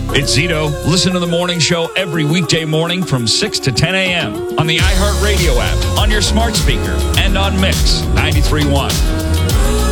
It's Zito. Listen to the morning show every weekday morning from 6 to 10 a.m. on the iHeartRadio app, on your smart speaker, and on Mix 93.1.